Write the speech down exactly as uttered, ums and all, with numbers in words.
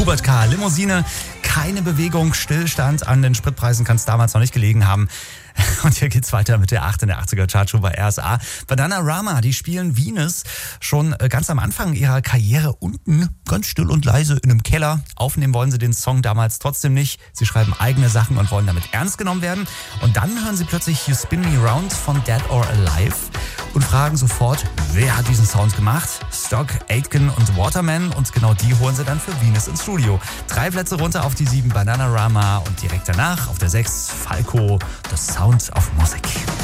Hubert K. Limousine, keine Bewegung, Stillstand. An den Spritpreisen kann es damals noch nicht gelegen haben. Und hier geht's weiter mit der acht in der achtziger Chartshow bei R S A. Bananarama, die spielen Venus schon ganz am Anfang ihrer Karriere unten, ganz still und leise in einem Keller. Aufnehmen wollen sie den Song damals trotzdem nicht. Sie schreiben eigene Sachen und wollen damit ernst genommen werden. Und dann hören sie plötzlich You Spin Me Round von Dead or Alive und fragen sofort, wer hat diesen Sound gemacht? Stock, Aitken und Waterman. Und genau die holen sie dann für Venus ins Studio. Drei Plätze runter auf die sieben Bananarama und direkt danach auf der sechs Falco, das Sound of Music.